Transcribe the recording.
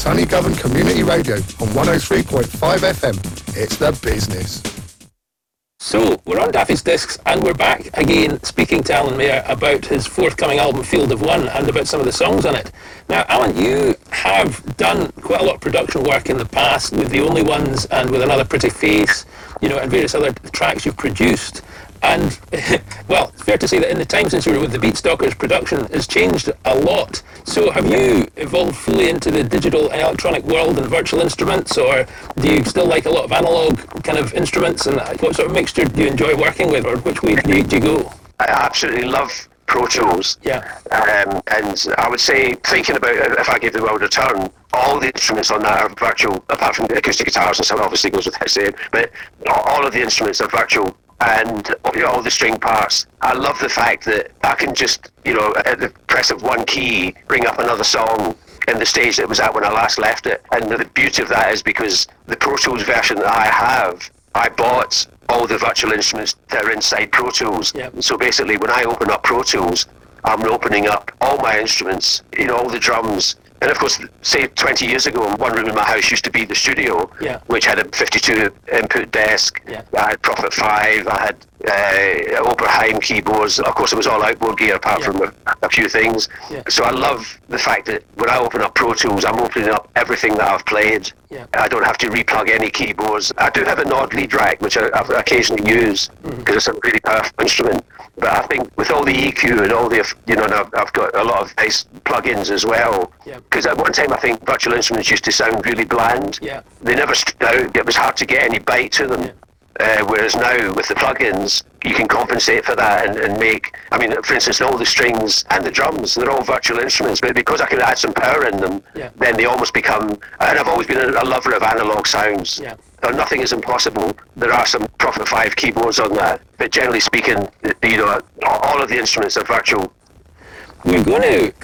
Sunny Govan Community Radio on 103.5 FM. It's the business. So, we're on Daffy's Discs, and we're back again speaking to Alan Mayer about his forthcoming album Field of One and about some of the songs on it. Now, Alan, you have done quite a lot of production work in the past with The Only Ones and with Another Pretty Face, and various other tracks you've produced. And, well, it's fair to say that in the time since you were with the Beatstalkers, production has changed a lot. So have you evolved fully into the digital and electronic world and virtual instruments, or do you still like a lot of analog kind of instruments? And what sort of mixture do you enjoy working with, or which way do you go? I absolutely love Pro Tools. Yeah. And I would say, thinking about if I gave the world a turn, all the instruments on that are virtual, apart from the acoustic guitars and stuff, obviously goes without saying, but all of the instruments are virtual. And all the string parts. I love the fact that I can just, at the press of one key, bring up another song in the stage that it was at when I last left it. And the beauty of that is because the Pro Tools version that I have, I bought all the virtual instruments that are inside Pro Tools. Yep. So basically, when I open up Pro Tools, I'm opening up all my instruments, all the drums. And of course, say 20 years ago, one room in my house used to be the studio, which had a 52 input desk. Yeah. I had Prophet 5, I had Oberheim keyboards. Of course, it was all outboard gear apart from a few things. Yeah. So I love the fact that when I open up Pro Tools, I'm opening up everything that I've played. Yeah. I don't have to replug any keyboards. I do have an odd lead rack, which I occasionally use because it's a really powerful instrument. But I think with all the EQ and all the, and I've got a lot of nice plugins as well. Because at one time I think virtual instruments used to sound really bland. Yeah. They never stood out. It was hard to get any bite to them. Whereas now with the plugins, you can compensate for that and make, for instance, all the strings and the drums, they're all virtual instruments, but because I can add some power in them, then they almost become, and I've always been a lover of analog sounds. Yeah. Nothing is impossible. There are some Prophet 5 keyboards on that, but generally speaking, all of the instruments are virtual. We're going to